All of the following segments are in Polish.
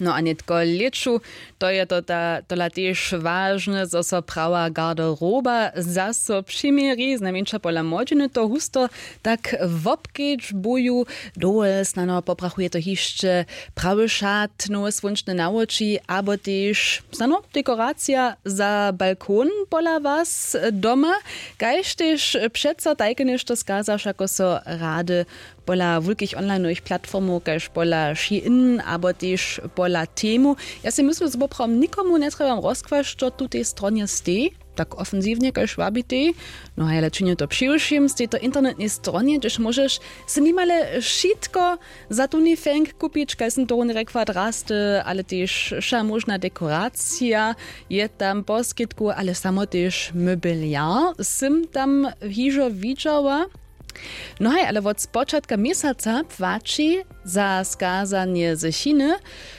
No a netko lieču, to je tola tiež vážne, zo so prawa garderoba zaso přimieri, znamenča pola modžiny to husto, tak wopkeč buju, dole snano poprachuje to hišče prawy šat, nowe słončne nawoči, abo tiež snano dekoracja za balkon pola was doma, kajž tiež přeco tajke nešto skazaš, ako so rady pola wulkich online platformów, kajž pola Shein, abo tiež pola Temu. Ja si myslím, že poprom nikomu netreba rozkvaš, čo tu tej stronie stej, tak ofensívne, kajž wabitej. No a ja činju to přiuším z tejto internetnej stronie, kajž môžeš si nimale šitko za tuni fenk kupič, kaj som to rekvad raste, ale tiež ša možná dekorácia je tam poskytku, ale samo tiež mobiliar. Sim tam hižo vidžała. No hej, ale od spočatka mjeseca płaci za skazanie ze Chiny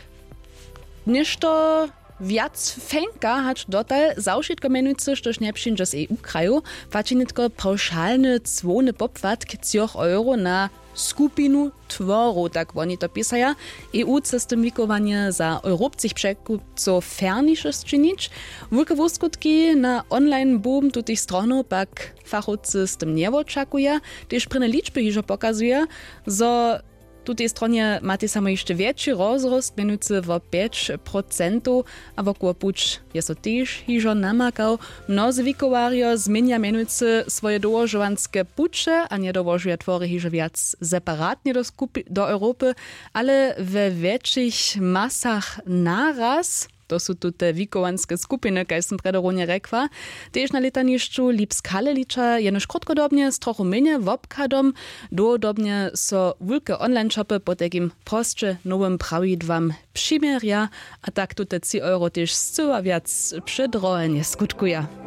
nešto viac fenka, hać dotal zawšitko menujúce, štož nepšinžo z EU-kraju, płaci netko paušalny cwony popłat k 3 euro na skupinu tworów, tak oni to pisają. EU systemikowanie za Europcich przekupców fernisze zczynić. Wielkie wuskutki na online boom tutych stronów pak fachowcy z tym nie oczekują. Też prynne liczby hiżo pokazuje, że tutej stronie macie samo jeszcze większy rozrost, mianowicie o 5%, a wokół pucz jest to też hiżo namakał. Mnozy wikowario zmienia mianowicie swoje dołożowanskie pucze, a nie dołożuje twory hiżo wiac separatnie do Europy, ale we większych masach naraz. To sú tu te wikowanske skupiny, kaj som predoronie rekła. Tež na letanišću Lipskale liča jenož krotkodobnie z trochu menie wobkadom, dodobnie so wulke online-shopy po takim prostsze nowym prawidłam przymierja, a tak tu te 3 euro tež zcyła wiac przydroje skutkuje.